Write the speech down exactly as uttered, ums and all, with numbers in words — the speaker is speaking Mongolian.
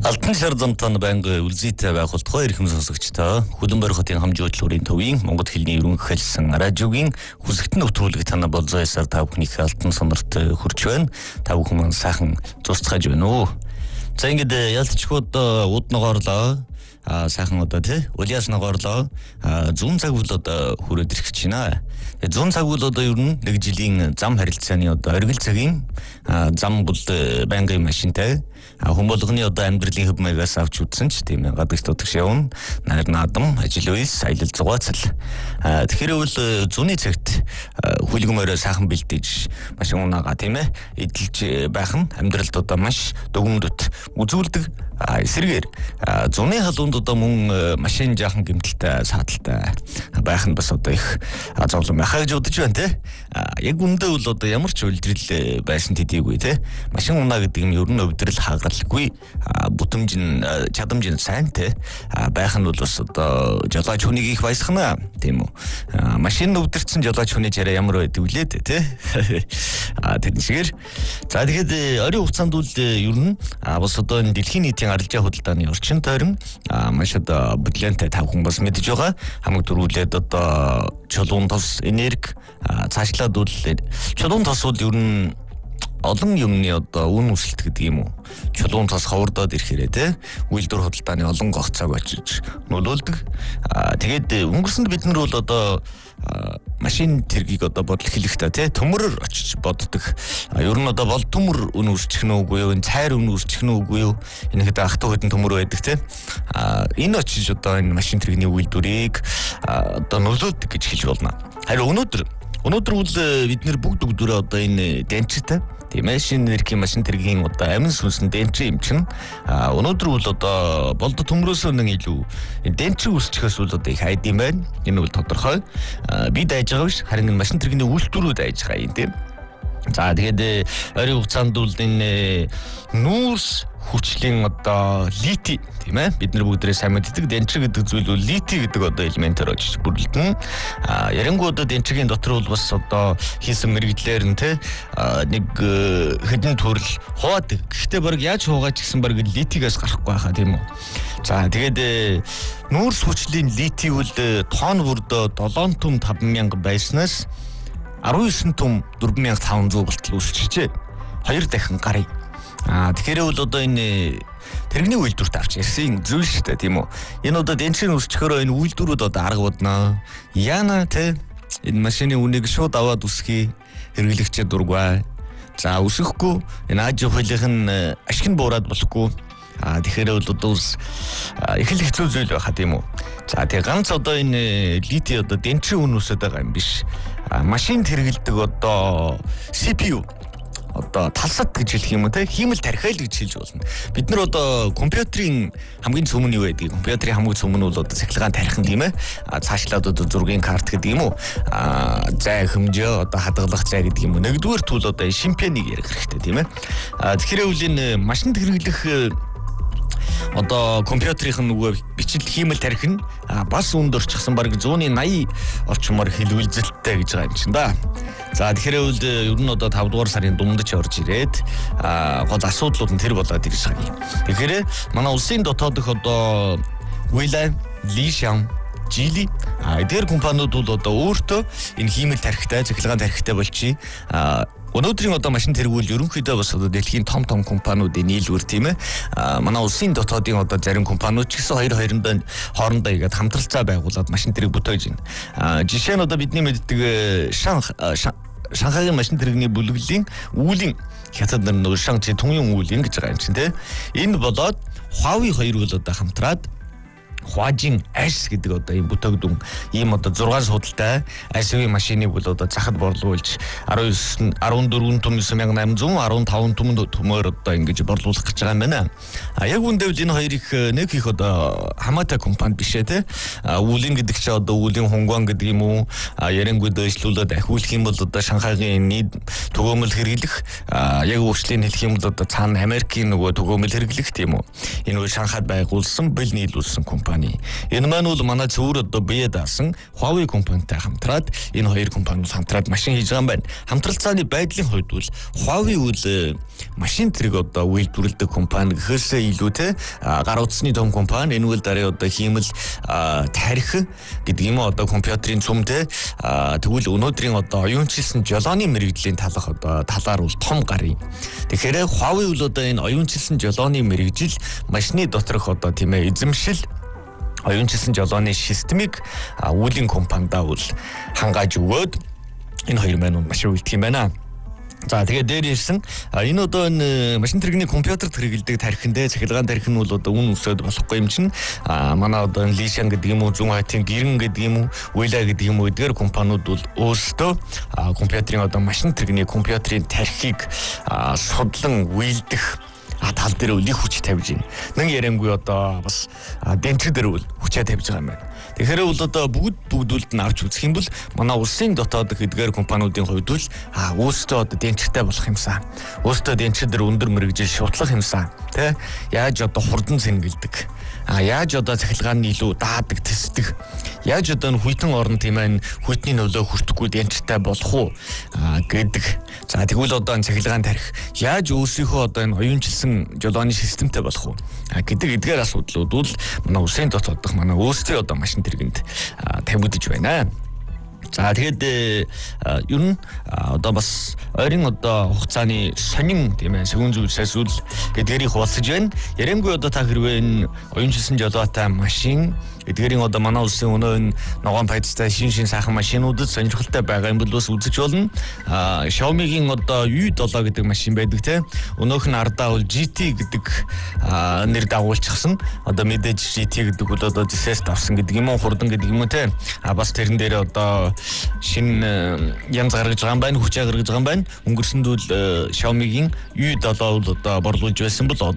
Алтан шар замтан байнга үлзийтэй байгуултгой эрхэм сонсогчдоо Хүлэнбойр хотын хамжийн хөтөлбөрийн төвийн Монгол хэлний ерөнхий хэлсэн радиогийн хүсэгтэн нэвтрүүлэг танаа болзоёсоор та бүхнийхээ алтан сонорт хүрч байна. Та бүхэн сайхан зурцгааж байна уу? За ингээд ялцчгууд уд ногоорлоо. А сайхан одоо тий улиас ногоорлоо. А зүүн цаг үл одоо хүрээд ирэх гэж байна. Зүүн цаг үл одоо ер нь нэг жилийн зам харилцааны одоо оргил цагийн зам бол байнгын машинтай. А хүн болгоны одоо амьдралын хөв маягаас авч үзсэн ч тийм ээ гадагш дутагш явна. Нар наадам ажил үйлс аялал зугаацал. А тэгэхээр бол зүүнний цагт хүлгэмээрээ сайхан бэлдэж машин унаагаа тийм ээ эдэлж байх нь амьдралд одоо маш дүгнэлт үзүүлдэг. А эсрэгээр зүүнний халуунд одоо мөн машин жаахан гэмтэлтэй сааталтай байх нь бас одоо их зовлон байхаа гэж бодож байна те. Яг үндэ бол одоо ямар ч үйлдэл байсан тэдийгүй те. Машин унаа гэдэг нь ер нь өвдрөл хагалгүй бүтэмж нь чадамж нь сайн те. Байх нь бол бас одоо жолооч хүнийг их баясгана тийм үү. Машин өвдөрцөн жолооч хүний чараа ямар байдаг вүлээ те. А тэр нэгээр за тэгээд орой хугацаанд бол ер нь бас одоо энэ дэлхийн нийтийн арилжаа худалдааны орчин тойрон маш одоо бүтлэнтэй тав хүн бас мэдж байгаа. Хамаг дөрвөлээд одоо чулуун тос энерги цаашлаад бол чулуун тос бол ер нь олон юмны одоо үн өсөлт гэдэг юм уу. Чулуун тос ховордоод ирэхээрээ те үйлдвэр худалдааны олон гогцоог очиж нөлөөлдөг. Тэгээд өнгөрсөнд бид нар бол одоо машин тэргийг одоо бодол хэлэх та тий төмөрөөр очиж боддог. Ер нь одоо бол төмөр үн үүсчих нь үгүй юу, цайр үн үүсчих нь үгүй юу. Энэ хэд ахтаа хэдэн төмөр байдаг тий. А энэ очиж одоо энэ машин тэргийн үйлдвэрийг одоо нөлөөлдөг гэж хэлж болно. Харин өнөөдөр өнөөдөр бол бид нэр бүгд бүгдөө одоо энэ денчтэй тийм ээ шинэ энергийн машин тэргийн одоо амин сүнсэн денчи юм чинь а өнөөдөр бол одоо болдо төмрөөс өнөн илүү денчи үүсчихээс бол одоо их хайд юм байна. Энэ бол тодорхой. Бид айж байгаа биш харин машин тэргийн үйлдвэрүүд айж байгаа юм тийм. За тэгээд ойрын хугацаанд бол энэ нүүрс хүчлийн одоо лити тийм ээ бид нар бүгдээ сайн мэддэг денчи гэдэг зүйл бол лити гэдэг одоо элементээр очиж бүрэлдэн а ярингууд денчигийн дотор бол бас одоо хийсэн мэрэгдлэр нь те нэг хэдэн төрөл хуваад гэхдээ баг яаж хуугаач гэсэн баг литигээс гарахгүй байхаа тийм үү. За тэгээд нүүрс хүчлийн лити бол тоон бүрдөө долоон түм таван мянга байснаас арван девять түм дөрвөн мянга таван зуун болтол үүсчихжээ. Хоёр дахин гарыг. А тэгэхээр бол одоо энэ тэрэгний үйлдвэрт авч ирсэн зүйл шүү дээ тийм үү. Энэ одоо денчийн үүсчихөөрөө энэ үйлдвэрүүд одоо арга бодноо. Яна те энэ машины үнийг шууд аваад үсхий хэрэглэгчээ дургваа. За үсэхгүй энэ аж ахуйлынх нь ашиг нь буураад болохгүй. А тэгэхээр бол одоо их л хэцүү зүйл байхаа тийм үү. За тэгээ ганц одоо энэ лити одоо денчийн үн үсээд байгаа юм биш. А машин хэрэгэлдэг одоо си пи ю одоо талсад гэж хэлэх юм уу те хиймэл тархиал гэж хэлж болно. Бид нар одоо компьютерийн хамгийн цөмөн юу байдаг? Компьютерийн хамгийн цөмөн бол одоо цахилгаан тархин тийм ээ. А цаашлаад одоо зургийн карт гэдэг юм уу? А зай хэмжээ одоо хадгалах зай гэдэг юм уу? Нэгдүгээр тул одоо шимпяныг ярих хэрэгтэй тийм ээ. А тэгэхээр үл энэ машин хэрэглэх одоо компьютерийн нөгөө бичил хиймэл тархин бас үнд орчихсан бараг зууны наяа орчмоор хэлвэлзэлттэй гэж байгаа юм чинь да. За тэгэхээр үл ер нь одоо тавдугаар сарын дундаж орж ирээд гол асуудлууд нь тэр болоод ирж байгаа юм. Тэгэхээр манай улсын дотоодох одоо Wheeler, Lishan, Geely эдгээр компаниуд бол одоо өөртөө энэ хиймэл тархитай, цахилгаан тархитай болчих. Өнөөдрийн одоо машин тэргүүл ерөнхийдөө бас одоо дэлхийн том том компаниудын нийлбэр тийм ээ. А манай улсын дотоодын одоо зарим компаниуд ч гэсэн хоёр хоёрондоо хоорондоо игээд хамтралцаа байгуулад машин тэрэг бүтээж байна. А жишээ нь одоо бидний мэддэг Шанхайгийн машин тэрэгний бүлэглэлийн үүлийн хятад нар нөгөө Шанхай Тунгийн үүлэн гэж байгаа юм чинь тийм. Энэ болоод Huawei хоёр бол одоо хамтраад Huajin S гэдэг одоо ийм бүтээгдэхүүн ийм одоо зургаан судалтай эс ю ви машиныг бол одоо захад борлуулж арван дөрвөн түм девять мянга восемьсот арван таван түм төмөр одоо ингэж борлуулах гэж байгаа юм байна. А яг үндэ энэ хоёр их нэг их одоо хамаатай компани биш ээ те. Үүлэн гэдэг чинь одоо үүлэн Хунгуан гэдэг юм уу? Ярингууд дэвшлүүлээд ахиулах юм бол одоо Шанхайгийн нийт төгөөмөл хэрэглэх яг өөрчлөлийг хэлэх юм бол одоо цаана Америкийн нөгөө төгөөмөл хэрэглэх тийм үү. Энэ үе Шанхайд байгуулсан бэл нийлүүлсэн компани компани. Энэ маань бол манай зөвөр одоо бие даасан Huawei компанитай хамтраад энэ хоёр компаниуд хамтраад машин хийж байгаа юм байна. Хамтралцааны байдлын хувьд бол Huawei бол машин тэрэг одоо үйлдвэрлэдэг компани гэхээсээ илүү те гар утасны том компани. Энэ бол дараа одоо хиймэл тарих гэдэг юм одоо компьютерийн цөмтэй тэгвэл өнөөдрийн одоо оюунчилсан жолооны мэрэгжлийн талах одоо талаар бол том гар юм. Тэгэхээр Huawei бол одоо энэ оюунчилсан жолооны мэрэгжил машины доторх одоо тийм ээ эзэмшил оюунчилсан жолооны системийг үүлэн компанидаа бол хангааж өгөөд энэ хоёр маань маш үлдэх юм байна. За тэгээд дээр ирсэн энэ одоо энэ машин тэрэгний компьютер хэрэгэлдэг тархиндээ цахилгаан тархи нь бол одоо үн өсөд болохгүй юм чинь манай одоо Лишан гэдэг юм уу зүүн хайтын гэрэн гэдэг юм уу Уйла гэдэг юм уу эдгээр компаниуд бол өөрсдөө компьютерийн одоо машин тэрэгний компьютерийн тархийг судлан үйлдэх а тал дээр үл их хүч тавьж байна. Нэг яриангүй одоо бас денчир дээр үл хүчээ тавьж байгаа юм байна. Тэгэхээр бол одоо бүгд бүгдүүлд нь авч үзэх юм бол манай улсын дотоод эдгээр компаниудын хувьд бол а өөрсдөө одоо денчиртэй болох юмсан. Өөрсдөө денчир дээр өндөр мэрэгжил шутлах юмсан. Тэ яаж одоо хурдан цэнгэлдэг. А яаж одоо цахилгаан нь илүү даадаг, тэсдэг. Яаж одоо хүйтэн орон тийм ээ хүйтний нөлөө хүртэхгүй денчиртэй болох уу гэдэг. За тэгвэл одоо цахилгаан тарих яаж өөрсдийнхөө одоо энэ оюунчилсан жолооны системтэй болох уу гэдэг эдгээр асуудлууд бол манай улсын дотоодох манай өөрсдийн одоо машин тэргэнд тавигдж байна. За тэгээд ер нь одоо бас ойрын одоо хугацааны сонин тийм ээ сэгүүн зүйлсээс үл гэдгээрийг хуваалцаж байна. Ярэмгүй одоо та хэрвээ энэ оюунчилсан жолоотой машин эдгээрийн одоо манай улсын өнөө энэ ногоон пайдастай шин шин сайхан машинуудад сонирхолтой байгаа юм бол бас үзэж болно. А Xiaomi-гийн одоо ю севен гэдэг машин байдаг те. Өнөөх нь ардаа бол джи ти гэдэг нэр дагуулчихсан. Одоо мэдээж джи ти гэдэг бол одоо зэсэс авсан гэдэг юм уу хурдан гэдэг юм уу те. А бас тэрэн дээр одоо шин янз гаргаж байгаа юм байна, хүчээ гаргаж байгаа юм байна. Өнгөрсөнд бол Xiaomi-гийн ю севен бол одоо борлуулж байсан бол